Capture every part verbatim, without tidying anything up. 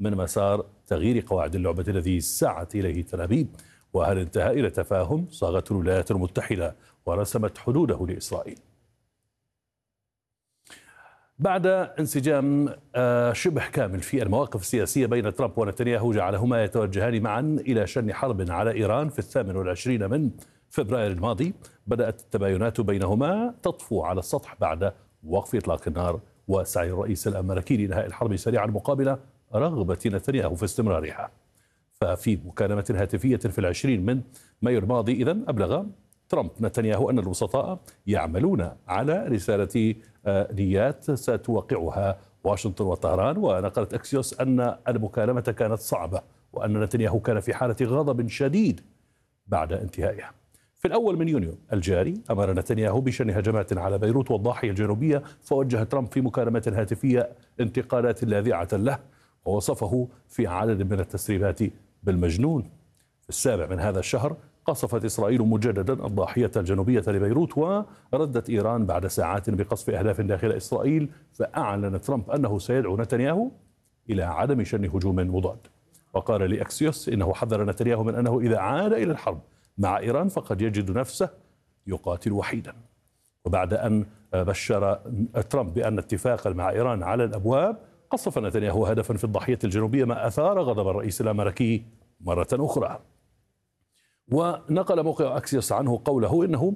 من مسار تغيير قواعد اللعبة الذي سعت إليه تل أبيب، وهل انتهى إلى تفاهم صاغته الولايات المتحدة ورسمت حدوده لإسرائيل. بعد انسجام شبه كامل في المواقف السياسية بين ترامب ونتنياهو جعلهما يتوجهان معا إلى شن حرب على إيران في الثامن والعشرين من فبراير الماضي، بدأت التباينات بينهما تطفو على السطح بعد وقف إطلاق النار وسعي الرئيس الأمريكي لإنهاء الحرب سريعا مقابل رغبة نتنياهو في استمرارها. ففي مكالمة هاتفية في العشرين من مايو الماضي إذن أبلغ ترامب نتنياهو أن الوسطاء يعملون على رسالة نيات ستوقعها واشنطن وطهران. ونقلت أكسيوس أن المكالمة كانت صعبة وأن نتنياهو كان في حالة غضب شديد بعد انتهائها. في الأول من يونيو الجاري أمر نتنياهو بشن هجمات على بيروت والضاحية الجنوبية، فوجه ترامب في مكالمة هاتفية انتقادات لاذعة له ووصفه في عدد من التسريبات بالمجنون. في السابع من هذا الشهر قصفت إسرائيل مجددا الضاحية الجنوبية لبيروت، وردت إيران بعد ساعات بقصف أهداف داخل إسرائيل، فأعلن ترامب أنه سيدعو نتنياهو إلى عدم شن هجوم مضاد. وقال لأكسيوس إنه حذر نتنياهو من أنه إذا عاد إلى الحرب مع إيران فقد يجد نفسه يقاتل وحيدا. وبعد أن بشر ترامب بأن اتفاقا مع إيران على الأبواب، قصف نتنياهو هدفا في الضاحية الجنوبية ما أثار غضب الرئيس الأمريكي مرة أخرى. ونقل موقع أكسيوس عنه قوله إنه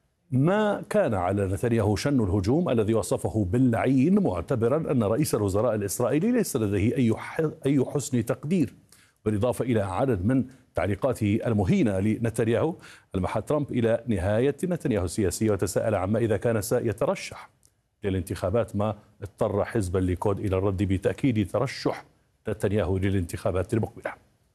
ما كان على نتنياهو شن الهجوم الذي وصفه باللعين، معتبرا أن رئيس الوزراء الإسرائيلي ليس لديه أي أي حسن تقدير. بالإضافة إلى عدد من تعليقاته المهينة لنتنياهو، لمح ترامب إلى نهاية نتنياهو السياسية وتساءل عما إذا كان سيترشح للانتخابات، ما اضطر حزب الليكود إلى الرد بتأكيد ترشح نتنياهو للانتخابات المقبلة.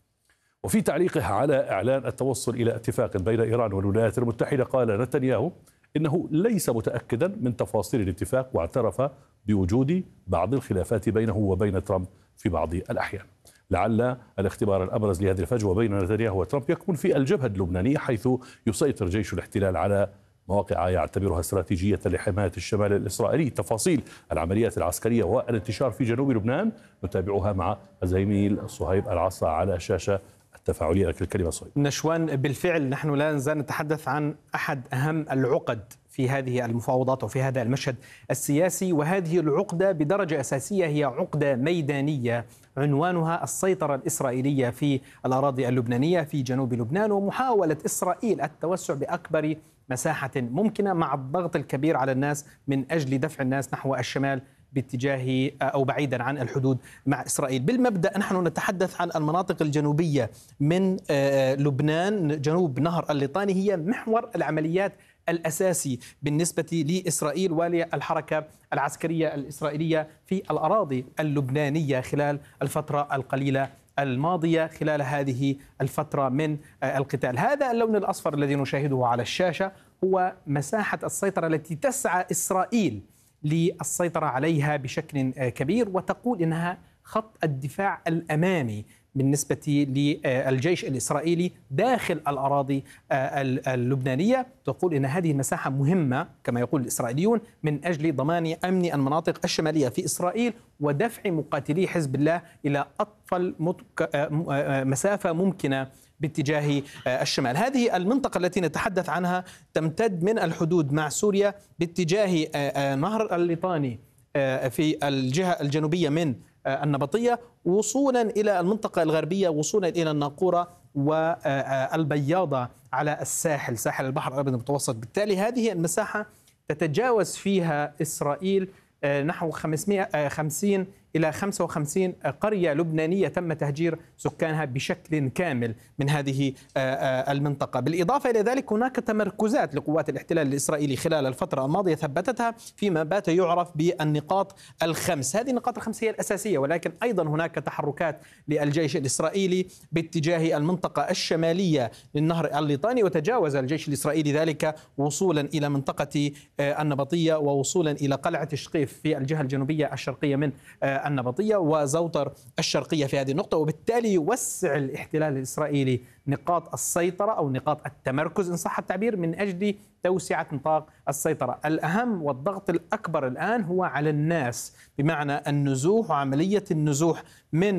وفي تعليقه على إعلان التوصل إلى اتفاق بين إيران والولايات المتحدة، قال نتنياهو إنه ليس متأكدا من تفاصيل الاتفاق، واعترف بوجود بعض الخلافات بينه وبين ترامب في بعض الأحيان. لعل الاختبار الأبرز لهذه الفجوة بين نتنياهو وترامب يكون في الجبهة اللبنانية، حيث يسيطر جيش الاحتلال على مواقع يعتبرها استراتيجية لحماية الشمال الإسرائيلي. تفاصيل العمليات العسكرية والانتشار في جنوب لبنان نتابعها مع الزميل صهيب العصا على شاشة التفاعلية. لك الكلمة صهيب. نشوان، بالفعل نحن لا نزال نتحدث عن أحد أهم العقد في هذه المفاوضات وفي هذا المشهد السياسي، وهذه العقدة بدرجة أساسية هي عقدة ميدانية عنوانها السيطرة الإسرائيلية في الأراضي اللبنانية في جنوب لبنان، ومحاولة إسرائيل التوسع بأكبر مساحة ممكنة مع الضغط الكبير على الناس من أجل دفع الناس نحو الشمال باتجاه أو بعيدا عن الحدود مع إسرائيل. بالمبدأ نحن نتحدث عن المناطق الجنوبية من لبنان، جنوب نهر الليطاني هي محور العمليات الأساسي بالنسبة لإسرائيل وللحركة العسكرية الإسرائيلية في الأراضي اللبنانية خلال الفترة القليلة الماضية، خلال هذه الفترة من القتال. هذا اللون الأصفر الذي نشاهده على الشاشة هو مساحة السيطرة التي تسعى إسرائيل للسيطرة عليها بشكل كبير، وتقول إنها خط الدفاع الأمامي بالنسبة للجيش الإسرائيلي داخل الأراضي اللبنانية. تقول إن هذه المساحة مهمة كما يقول الإسرائيليون من أجل ضمان أمن المناطق الشمالية في إسرائيل ودفع مقاتلي حزب الله إلى أطول مسافة ممكنة باتجاه الشمال. هذه المنطقة التي نتحدث عنها تمتد من الحدود مع سوريا باتجاه نهر الليطاني في الجهة الجنوبية من النبطية، وصولا إلى المنطقة الغربية، وصولا إلى الناقورة والبياضة على الساحل، ساحل البحر الأبيض المتوسط. بالتالي هذه المساحة تتجاوز فيها إسرائيل نحو خمسمائة وخمسين إلى خمسة وخمسين قرية لبنانية تم تهجير سكانها بشكل كامل من هذه المنطقة. بالإضافة إلى ذلك هناك تمركزات لقوات الاحتلال الإسرائيلي خلال الفترة الماضية ثبتتها فيما بات يعرف بالنقاط الخمس. هذه النقاط الخمس هي الأساسية، ولكن أيضا هناك تحركات للجيش الإسرائيلي باتجاه المنطقة الشمالية للنهر الليطاني، وتجاوز الجيش الإسرائيلي ذلك وصولا إلى منطقة النبطية ووصولا إلى قلعة شقيف في الجهة الجنوبية الشرقية من النبطية وزوطر الشرقية في هذه النقطة. وبالتالي يوسع الاحتلال الإسرائيلي نقاط السيطرة أو نقاط التمركز إن صح التعبير من أجل توسعة نطاق السيطرة. الأهم والضغط الأكبر الآن هو على الناس، بمعنى النزوح وعملية النزوح من